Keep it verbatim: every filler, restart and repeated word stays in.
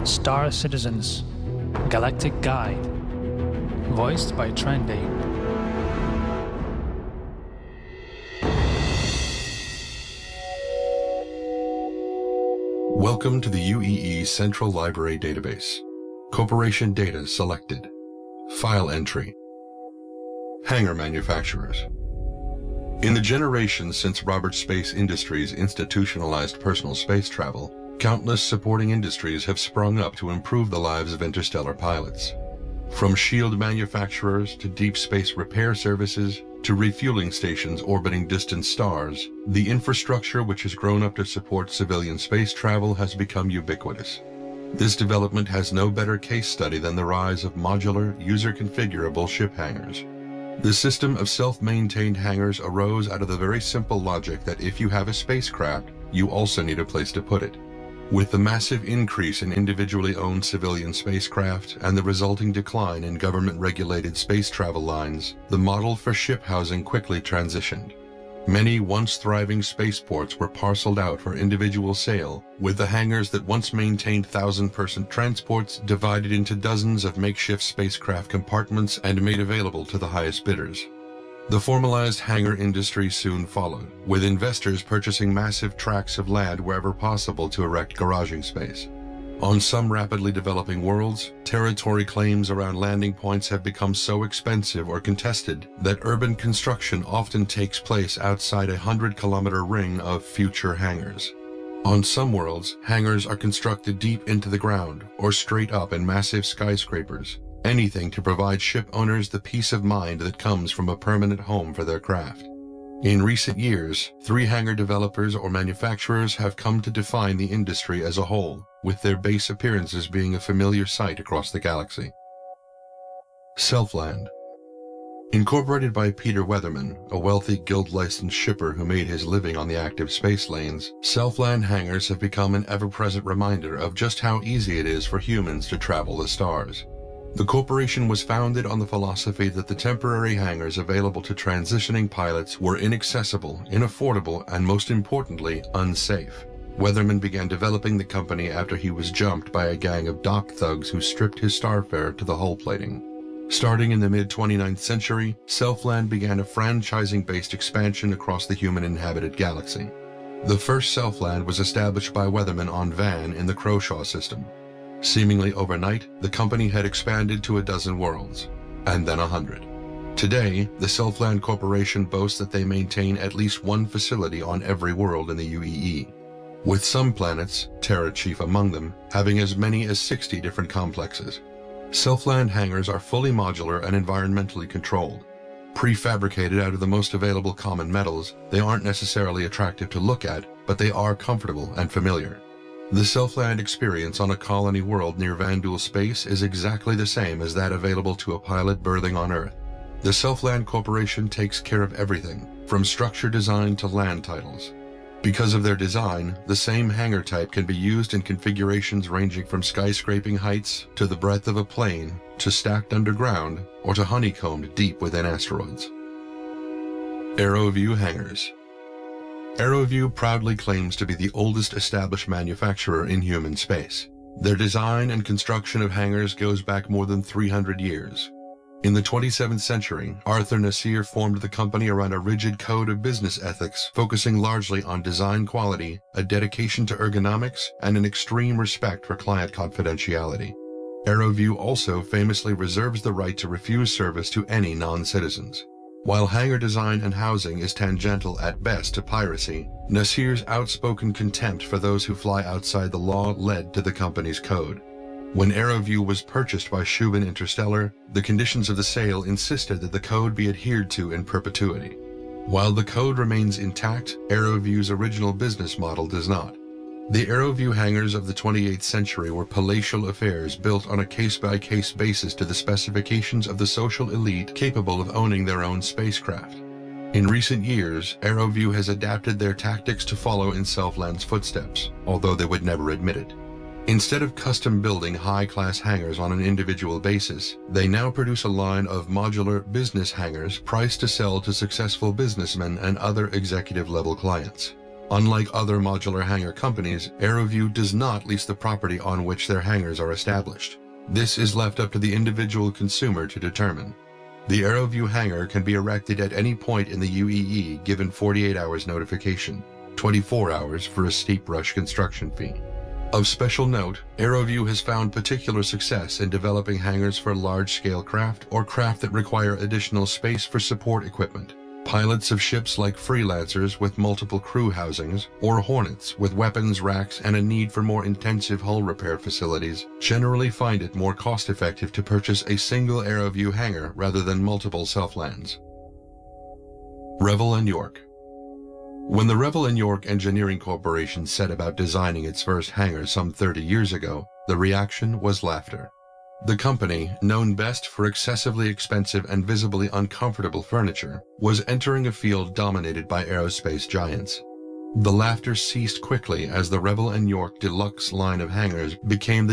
Star Citizens Galactic Guide, voiced by Trendy. Welcome to the U E E Central Library Database. Corporation data selected. File entry. Hangar manufacturers. In the generations since Roberts Space Industries institutionalized personal space travel, countless supporting industries have sprung up to improve the lives of interstellar pilots. From shield manufacturers to deep space repair services to refueling stations orbiting distant stars, the infrastructure which has grown up to support civilian space travel has become ubiquitous. This development has no better case study than the rise of modular, user-configurable ship hangars. The system of self-maintained hangars arose out of the very simple logic that if you have a spacecraft, you also need a place to put it. With the massive increase in individually owned civilian spacecraft and the resulting decline in government-regulated space travel lines, the model for ship housing quickly transitioned. Many once thriving spaceports were parceled out for individual sale, with the hangars that once maintained thousand-person transports divided into dozens of makeshift spacecraft compartments and made available to the highest bidders. The formalized hangar industry soon followed, with investors purchasing massive tracts of land wherever possible to erect garaging space. On some rapidly developing worlds, territory claims around landing points have become so expensive or contested that urban construction often takes place outside a hundred-kilometer ring of future hangars. On some worlds, hangars are constructed deep into the ground or straight up in massive skyscrapers. Anything to provide ship owners the peace of mind that comes from a permanent home for their craft. In recent years, three hangar developers or manufacturers have come to define the industry as a whole, with their base appearances being a familiar sight across the galaxy. Selfland. Incorporated by Peter Weatherman, a wealthy guild-licensed shipper who made his living on the active space lanes, Selfland hangars have become an ever-present reminder of just how easy it is for humans to travel the stars. The corporation was founded on the philosophy that the temporary hangars available to transitioning pilots were inaccessible, inaffordable, and most importantly, unsafe. Weatherman began developing the company after he was jumped by a gang of dock thugs who stripped his starfare to the hull plating. Starting in the mid twenty-ninth century, Selfland began a franchising-based expansion across the human-inhabited galaxy. The first Selfland was established by Weatherman on Van in the Croshaw system. Seemingly overnight, the company had expanded to a dozen worlds, and then a hundred. Today, the Selfland Corporation boasts that they maintain at least one facility on every world in the U E E, with some planets, Terra chief among them, having as many as sixty different complexes. Selfland hangars are fully modular and environmentally controlled. Prefabricated out of the most available common metals, they aren't necessarily attractive to look at, but they are comfortable and familiar. The Selfland experience on a colony world near Vanduul Space is exactly the same as that available to a pilot berthing on Earth. The Selfland Corporation takes care of everything, from structure design to land titles. Because of their design, the same hangar type can be used in configurations ranging from skyscraping heights to the breadth of a plane, to stacked underground, or to honeycombed deep within asteroids. AeroView Hangars. AeroView proudly claims to be the oldest established manufacturer in human space. Their design and construction of hangars goes back more than three hundred years. In the twenty-seventh century, Arthur Nasir formed the company around a rigid code of business ethics, focusing largely on design quality, a dedication to ergonomics, and an extreme respect for client confidentiality. AeroView also famously reserves the right to refuse service to any non-citizens. While hangar design and housing is tangential at best to piracy, Nasir's outspoken contempt for those who fly outside the law led to the company's code. When AeroView was purchased by Shubin Interstellar, the conditions of the sale insisted that the code be adhered to in perpetuity. While the code remains intact, AeroView's original business model does not. The AeroView hangars of the twenty-eighth century were palatial affairs built on a case-by-case basis to the specifications of the social elite capable of owning their own spacecraft. In recent years, AeroView has adapted their tactics to follow in Selfland's footsteps, although they would never admit it. Instead of custom building high-class hangars on an individual basis, they now produce a line of modular business hangars priced to sell to successful businessmen and other executive-level clients. Unlike other modular hangar companies, AeroView does not lease the property on which their hangars are established. This is left up to the individual consumer to determine. The AeroView hangar can be erected at any point in the U E E given forty-eight hours notification, twenty-four hours for a steep rush construction fee. Of special note, AeroView has found particular success in developing hangars for large-scale craft or craft that require additional space for support equipment. Pilots of ships like Freelancers with multiple crew housings, or Hornets with weapons racks and a need for more intensive hull repair facilities, generally find it more cost-effective to purchase a single AeroView hangar rather than multiple self-lands. Revell and York. When the Revell and York Engineering Corporation set about designing its first hangar some thirty years ago, the reaction was laughter. The company, known best for excessively expensive and visibly uncomfortable furniture, was entering a field dominated by aerospace giants. The laughter ceased quickly as the Revell and York Deluxe line of hangars became the